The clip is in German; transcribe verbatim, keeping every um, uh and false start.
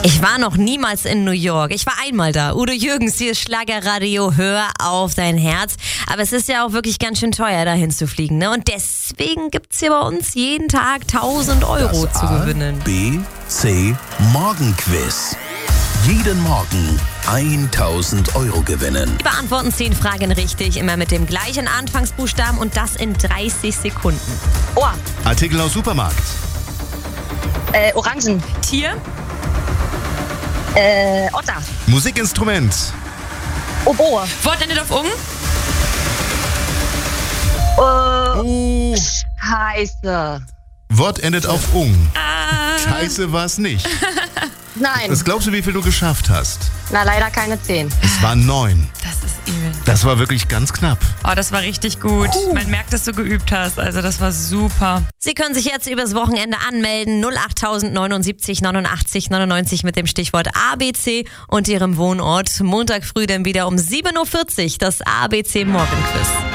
Ich war noch niemals in New York. Ich war einmal da. Udo Jürgens, hier ist Schlagerradio, hör auf dein Herz. Aber es ist ja auch wirklich ganz schön teuer, dahin zu fliegen, ne? Und deswegen gibt's hier bei uns jeden Tag tausend Euro Das zu A, gewinnen. B, C, Morgenquiz. Jeden Morgen tausend Euro gewinnen. Wir beantworten zehn Fragen richtig, immer mit dem gleichen Anfangsbuchstaben und das in dreißig Sekunden. Ohr, Artikel aus Supermarkt. äh, Orangen, Tier, äh, Otter, Musikinstrument. Oboe, Wort endet auf ung, äh, Oh, Scheiße. Wort endet auf ung. Ah. Scheiße war es nicht. Nein, Was glaubst du, wie viel du geschafft hast? na leider keine zehn. Es waren neun. Das ist übel. Das war wirklich ganz knapp. Oh, das war richtig gut. Man merkt, dass du geübt hast. Also das war super. Sie können sich jetzt übers Wochenende anmelden. null acht neunundsiebzig neunundachtzig neunundneunzig mit dem Stichwort A B C und Ihrem Wohnort. Montag früh dann wieder um sieben Uhr vierzig das A B C Morgenquiz.